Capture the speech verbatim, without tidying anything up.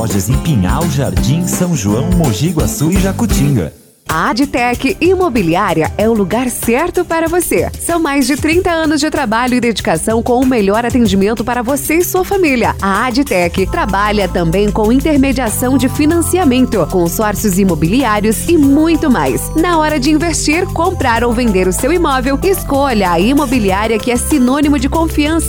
Lojas em Pinhal, Jardim, São João, Mogi Guaçu e Jacutinga. A Adtec Imobiliária é o lugar certo para você. São mais de trinta anos de trabalho e dedicação com o melhor atendimento para você e sua família. A Adtec trabalha também com intermediação de financiamento, consórcios imobiliários e muito mais. Na hora de investir, comprar ou vender o seu imóvel, escolha a imobiliária que é sinônimo de confiança